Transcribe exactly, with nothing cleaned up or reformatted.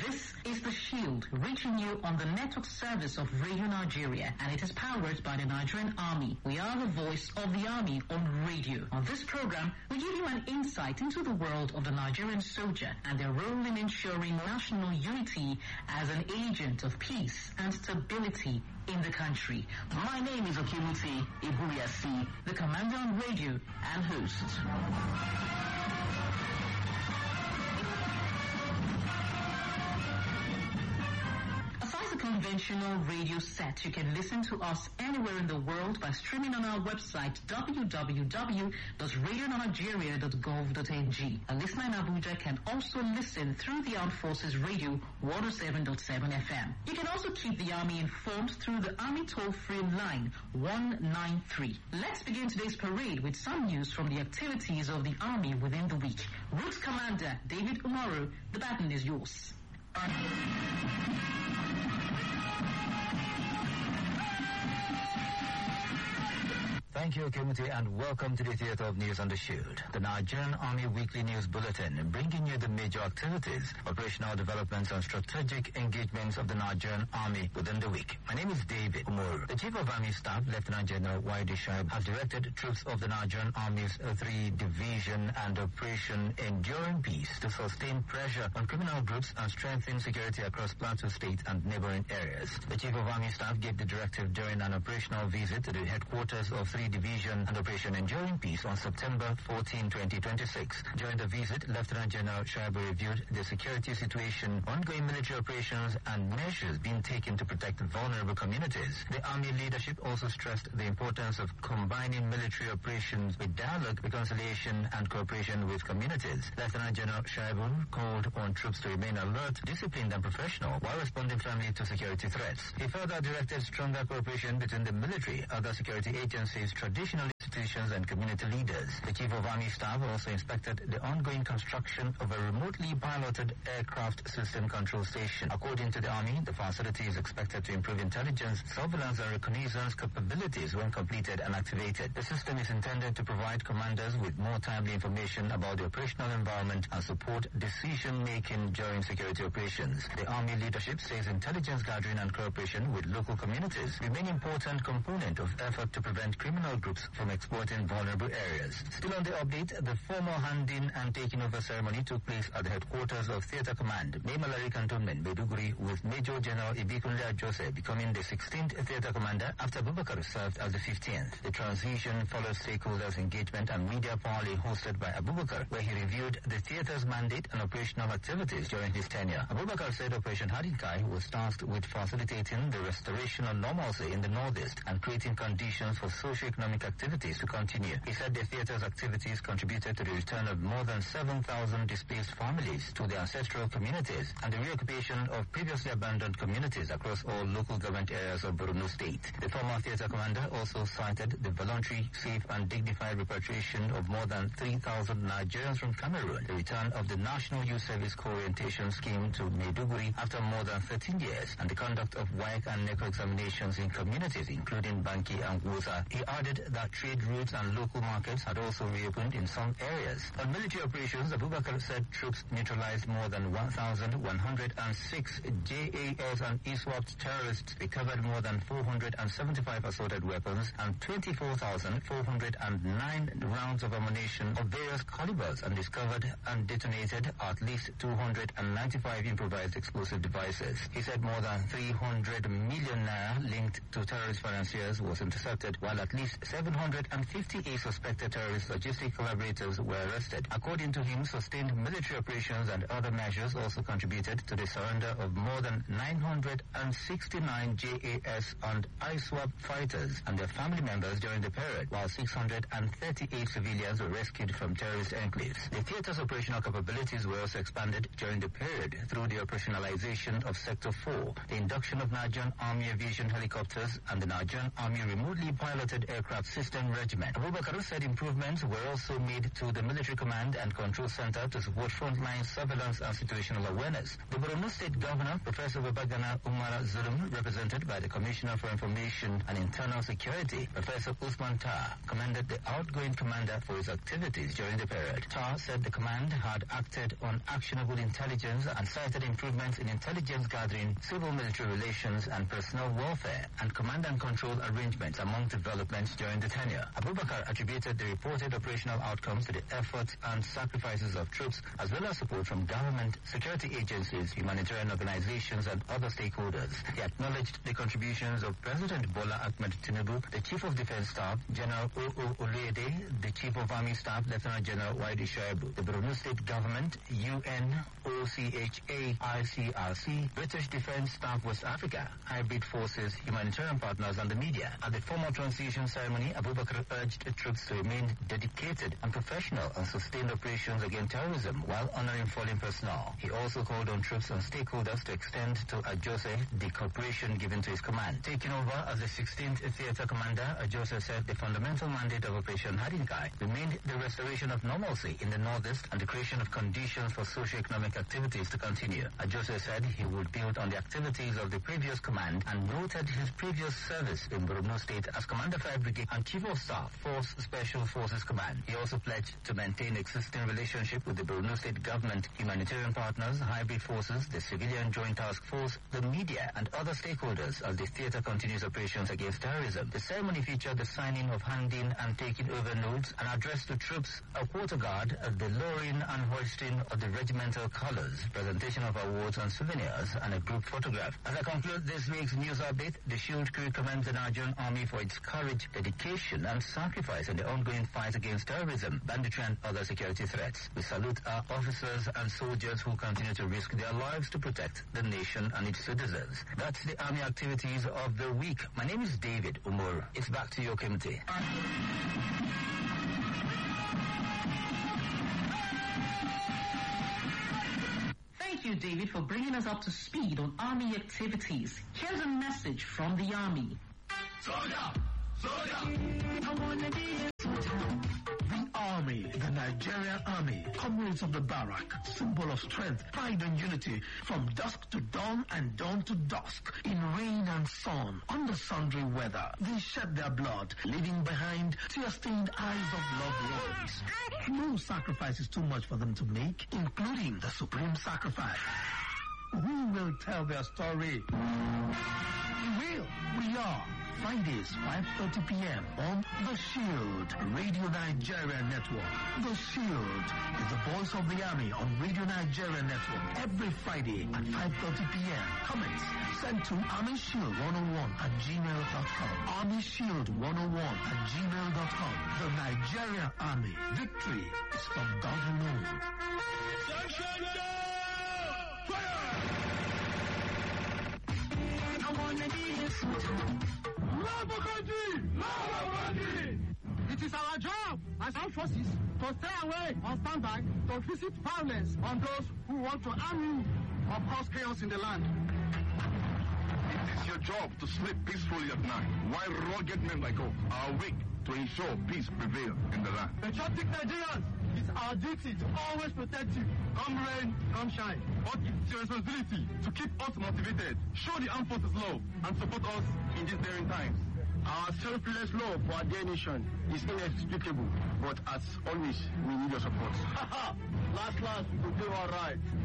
This is The Shield, reaching you on the network service of Radio Nigeria, and it is powered by the Nigerian Army. We are the voice of the Army on radio. On this program, we give you an insight into the world of the Nigerian soldier and their role in ensuring national unity as an agent of peace and stability in the country. My name is Okimuti Ibuyasi, the commander on radio and host. Conventional radio set. You can listen to us anywhere in the world by streaming on our website w w w dot radio nigeria dot gov dot n g. A listener in Abuja can also listen through the Armed Forces Radio one oh seven point seven F M. You can also keep the Army informed through the Army toll-free line one nine three. Let's begin today's parade with some news from the activities of the Army within the week. Route Commander David Umaru, the baton is yours. Thank you, Kimiti, and welcome to the Theatre of News on the Shield, the Nigerian Army Weekly News Bulletin, bringing you the major activities, operational developments, and strategic engagements of the Nigerian Army within the week. My name is David Umaru. The Chief of Army Staff, Lieutenant General Y D Shaib, has directed troops of the Nigerian Army's three Division and Operation Enduring Peace to sustain pressure on criminal groups and strengthen security across Plateau State and neighboring areas. The Chief of Army Staff gave the directive during an operational visit to the headquarters of three Division and Operation Enduring Peace on September fourteenth, twenty twenty-six. During the visit, Lieutenant General Shaib reviewed the security situation, ongoing military operations, and measures being taken to protect vulnerable communities. The Army leadership also stressed the importance of combining military operations with dialogue, reconciliation, and cooperation with communities. Lieutenant General Shaib called on troops to remain alert, disciplined, and professional while responding firmly to security threats. He further directed stronger cooperation between the military, other security agencies, traditional institutions, and community leaders. The Chief of Army Staff also inspected the ongoing construction of a remotely piloted aircraft system control station. According to the Army, the facility is expected to improve intelligence, surveillance, and reconnaissance capabilities when completed and activated. The system is intended to provide commanders with more timely information about the operational environment and support decision-making during security operations. The Army leadership says intelligence gathering and cooperation with local communities remain important component of effort to prevent criminal groups from exploiting vulnerable areas. Still on the update, the formal handing and taking over ceremony took place at the headquarters of Theatre Command, Maymalari Cantonment, Maiduguri, with Major General Ibikunle Joseph becoming the sixteenth Theatre Commander after Abubakar served as the fifteenth. The transition followed stakeholders' engagement and media parley hosted by Abubakar, where he reviewed the theatre's mandate and operational activities during his tenure. Abubakar said Operation Hadinkai was tasked with facilitating the restoration of normalcy in the northeast and creating conditions for socio-economic activities to continue. He said the theatre's activities contributed to the return of more than seven thousand displaced families to their ancestral communities and the reoccupation of previously abandoned communities across all local government areas of Borno State. The former theatre commander also cited the voluntary, safe, and dignified repatriation of more than three thousand Nigerians from Cameroon, the return of the National Youth Service Co-orientation Scheme to Maiduguri after more than thirteen years, and the conduct of W A E C and NECO examinations in communities, including Banki and Woza. He added that trade routes and local markets had also reopened in some areas. On military operations, Abubakar said troops neutralized more than one thousand one hundred six J A S and I SWAT terrorists, recovered more than four hundred seventy-five assaulted weapons and twenty-four thousand four hundred nine rounds of ammunition of various calibers, and discovered and detonated at least two hundred ninety-five improvised explosive devices. He said more than three hundred million naira linked to terrorist financiers was intercepted, while at least seven hundred fifty-eight suspected terrorist logistic collaborators were arrested. According to him, sustained military operations and other measures also contributed to the surrender of more than nine hundred sixty-nine J A S and I SWAT fighters and their family members during the period, while six hundred thirty-eight civilians were rescued from terrorist enclaves. The theatre's operational capabilities were also expanded during the period through the operationalization of Sector four, the induction of Nigerian Army aviation helicopters, and the Nigerian Army remotely piloted aircraft system regiment. Abubakar said improvements were also made to the Military Command and Control Center to support frontline surveillance and situational awareness. The Borno State Governor, Professor Babagana Umar Zulum, represented by the Commissioner for Information and Internal Security, Professor Usman Tar, commended the outgoing commander for his activities during the period. Tar said the command had acted on actionable intelligence and cited improvements in intelligence gathering, civil-military relations and personnel warfare, and command and control arrangements among developments during the tenure. Abubakar attributed the reported operational outcomes to the efforts and sacrifices of troops, as well as support from government, security agencies, humanitarian organizations, and other stakeholders. He acknowledged the contributions of President Bola Ahmed Tinubu, the Chief of Defense Staff, General O O Oluyede, the Chief of Army Staff, Lieutenant General Waidu Shaibu, the Borno State Government, U N, O C H A, I C R C, British Defense Staff West Africa, hybrid forces, humanitarian partners, and the media. At the formal transition ceremony, Abubakar urged the troops to remain dedicated and professional and sustained operations against terrorism while honoring fallen personnel. He also called on troops and stakeholders to extend to Ajose the cooperation given to his command. Taking over as the sixteenth Theatre Commander, Ajose said the fundamental mandate of Operation Hadinkai remained the restoration of normalcy in the northeast and the creation of conditions for socio-economic activities to continue. Ajose said he would build on the activities of the previous command and noted his previous service in Borno State as Commander Fire Brigade and Chief of Staff, Force Special Forces Command. He also pledged to maintain existing relationship with the Borno State government, humanitarian partners, hybrid forces, the Civilian Joint Task Force, the media, and other stakeholders as the theatre continues operations against terrorism. The ceremony featured the signing of handing and taking over notes, an address to troops, a quarter guard, the lowering and hoisting of the regimental colors, presentation of awards and souvenirs, and a group photograph. As I conclude this week's news update, the Shield Crew commends the Nigerian Army for its courage, dedication, and sacrifice in the ongoing fight against terrorism, banditry, and other security threats. We salute our officers and soldiers who continue to risk their lives to protect the nation and its citizens. That's the Army activities of the week. My name is David Umur. It's back to you, Kimti. Thank you, David, for bringing us up to speed on Army activities. Here's a message from the Army. Soldier! Soldier! I wanna be a soldier. The Army, the Nigerian Army, comrades of the barrack, symbol of strength, pride and unity, from dusk to dawn and dawn to dusk, in rain and sun, under sundry weather. They shed their blood, leaving behind tear-stained eyes of loved ones. No sacrifice is too much for them to make, including the supreme sacrifice. Who will tell their story? We will. We are. Fridays, five thirty p.m. on The Shield, Radio Nigeria Network. The Shield is the voice of the Army on Radio Nigeria Network every Friday at five thirty p.m. Comments sent to Army Shield one oh one at gmail dot com. Army Shield one oh one at gmail dot com. The Nigerian Army. Victory is from God alone. Section Fire! I wanna be a soldier. Love our country! Love our country! It is our job as armed forces to stay away on standby to visit violence on those who want to harm you or cause chaos in the land. It is your job to sleep peacefully at night, while rugged men like us are awake to ensure peace prevails in the land. Patriotic Nigerians, it's our duty to always protect you. Come rain, come shine. But it's your responsibility to keep us motivated, show the armed forces love, and support us in these daring times. Our selfless love for our dear nation is inexplicable, but as always, we need your support. Last, last, we'll do all right.